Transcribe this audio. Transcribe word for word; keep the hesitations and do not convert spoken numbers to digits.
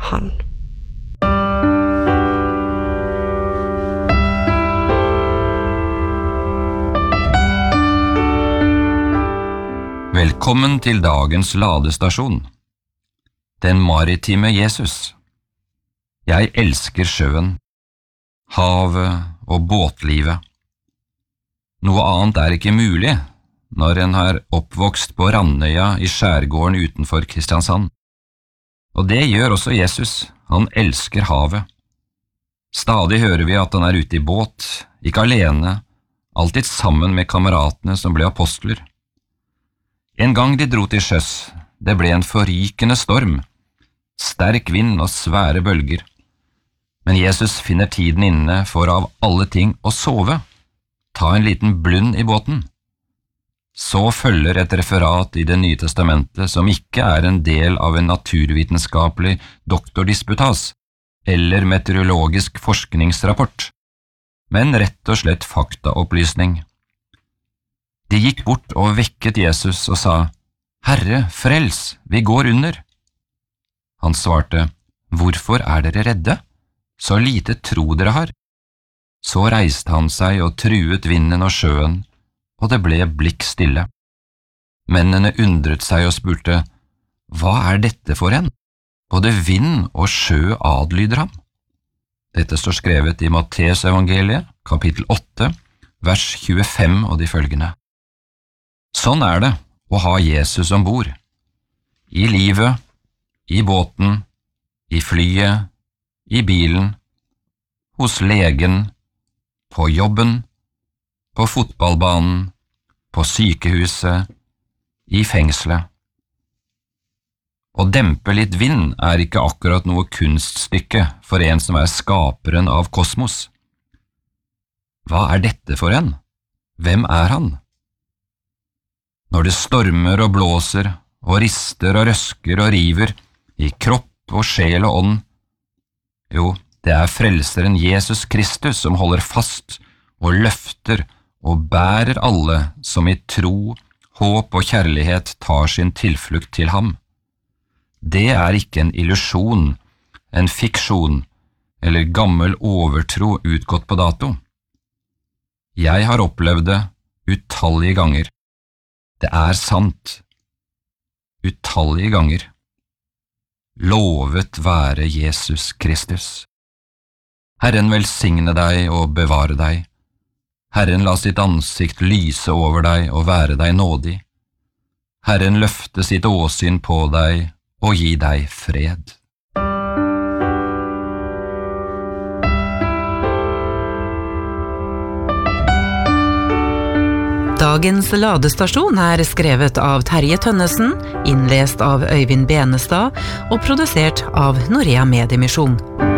han. Velkommen til dagens ladestasjon. Den maritime Jesus. Jeg elsker sjøen, havet og båtlivet. Noe annet er ikke mulig når en har oppvokst på Randøya i skjærgården utenfor Kristiansand. Og det gjør også Jesus, han elsker havet. Stadig hører vi at han er ute i båt, ikke alene, alltid sammen med kameratene som ble apostler. En gang de dro til sjøs, det ble en forrykende storm, sterk vind og svære bølger. Men Jesus finner tiden inne for av alle ting å sove, ta en liten blund i båten. Så følger et referat i Det nye testamentet som ikke er en del av en naturvitenskapelig doktordisputas eller meteorologisk forskningsrapport, men rett og slett faktaopplysning. De gikk bort og vekket Jesus og sa, «Herre, frels, vi går under!» Han svarte, «Hvorfor er dere redde? Så lite tro dere har.» Så reiste han seg og truet vinden og sjøen, og det ble blikk stille. Mennene undret seg og spurte, «Hva er dette for en? Både vind og sjø adlyder ham.» Dette står skrevet i Matteus evangeliet, kapittel åtte, vers tjuefem og de følgende. Sånn er det å ha Jesus ombord. I livet, i båten, i flyet, i bilen, hos legen, på jobben, på fotballbanen, på sykehuset, i fengselet. Å dempe litt vind er ikke akkurat noe kunststykke for en som er skaperen av kosmos. Hva er dette for en? Hvem er han? Når det stormer og blåser, og rister og røsker og river, i kropp og sjel og ånd, jo, det er frelseren Jesus Kristus som holder fast og løfter og bærer alle som i tro, håp og kjærlighet tar sin tilflukt til ham. Det er ikke en illusjon, en fiksjon eller gammel overtro utgått på dato. Jeg har opplevd det utallige ganger. Det er sant. Utallige ganger. Lovet være Jesus Kristus. Herren velsigne deg og bevare deg. Herren la sitt ansikt lyse over deg og være deg nådig. Herren løfte sitt åsyn på deg og gi deg fred. Dagens ladestasjon er skrevet av Terje Tønnesen, innlest av Øyvind Benestad og produsert av Norea Mediemisjon.